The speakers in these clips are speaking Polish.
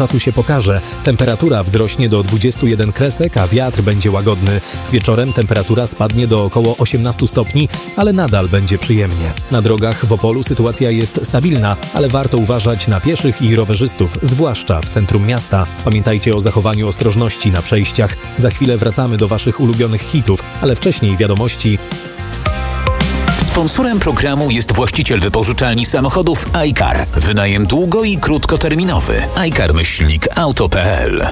czasu się pokaże. Temperatura wzrośnie do 21 kresek, a wiatr będzie łagodny. Wieczorem temperatura spadnie do około 18 stopni, ale nadal będzie przyjemnie. Na drogach w Opolu sytuacja jest stabilna, ale warto uważać na pieszych i rowerzystów, zwłaszcza w centrum miasta. Pamiętajcie o zachowaniu ostrożności na przejściach. Za chwilę wracamy do Waszych ulubionych hitów, ale wcześniej wiadomości. Sponsorem programu jest właściciel wypożyczalni samochodów iCar. Wynajem długo- i krótkoterminowy. iCar-auto.pl.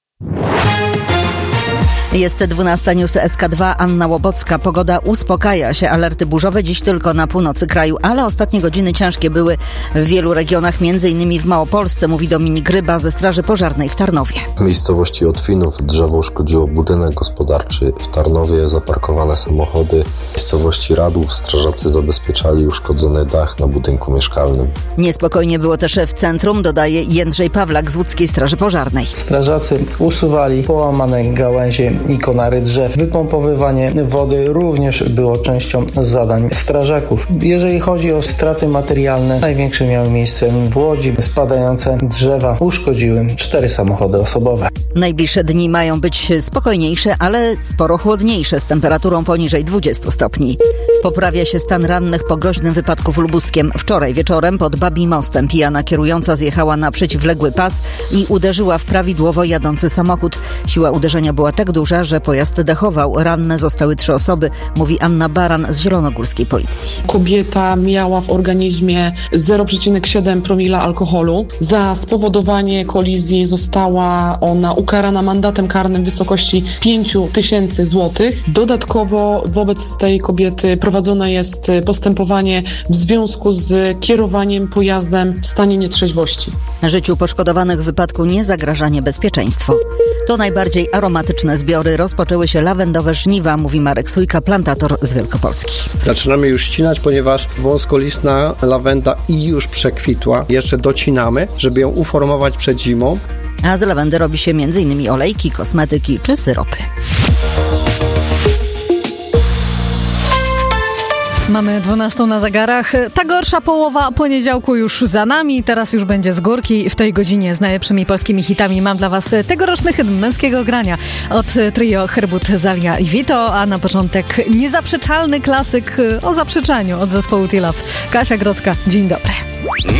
Jest 12 News SK2, Anna Łobocka. Pogoda uspokaja się. Alerty burzowe dziś tylko na północy kraju, ale ostatnie godziny ciężkie były w wielu regionach, m.in. w Małopolsce, mówi Dominik Ryba ze Straży Pożarnej w Tarnowie. W miejscowości Otwinów drzewo uszkodziło budynek gospodarczy. W Tarnowie zaparkowane samochody. W miejscowości Radłów strażacy zabezpieczali uszkodzony dach na budynku mieszkalnym. Niespokojnie było też w centrum, dodaje Jędrzej Pawlak z Łódzkiej Straży Pożarnej. Strażacy usuwali połamane gałęzie i konary drzew. Wypompowywanie wody również było częścią zadań strażaków. Jeżeli chodzi o straty materialne, największe miały miejsce w Łodzi. Spadające drzewa uszkodziły 4 samochody osobowe. Najbliższe dni mają być spokojniejsze, ale sporo chłodniejsze, z temperaturą poniżej 20 stopni. Poprawia się stan rannych po groźnym wypadku w Lubuskiem. Wczoraj wieczorem pod Babim Mostem pijana kierująca zjechała na przeciwległy pas i uderzyła w prawidłowo jadący samochód. Siła uderzenia była tak duża, że pojazd dechował. Ranne zostały 3 osoby, mówi Anna Baran z zielonogórskiej policji. Kobieta miała w organizmie 0,7 promila alkoholu. Za spowodowanie kolizji została ona ukarana mandatem karnym w wysokości 5 000 złotych. Dodatkowo wobec tej kobiety prowadzone jest postępowanie w związku z kierowaniem pojazdem w stanie nietrzeźwości. Życiu poszkodowanych w wypadku nie zagraża niebezpieczeństwo. To najbardziej aromatyczne zbiory. Rozpoczęły się lawendowe żniwa, mówi Marek Sujka, plantator z Wielkopolski. Zaczynamy już ścinać, ponieważ wąskolistna lawenda i już przekwitła. Jeszcze docinamy, żeby ją uformować przed zimą. A z lawendy robi się m.in. olejki, kosmetyki czy syropy. Mamy 12 na zegarach. Ta gorsza połowa poniedziałku już za nami. Teraz już będzie z górki. W tej godzinie z najlepszymi polskimi hitami mam dla Was tegoroczny hymn męskiego grania od trio Herbut, Zalia i Vito, a na początek niezaprzeczalny klasyk o zaprzeczaniu od zespołu T-Love. Kasia Grodzka, dzień dobry.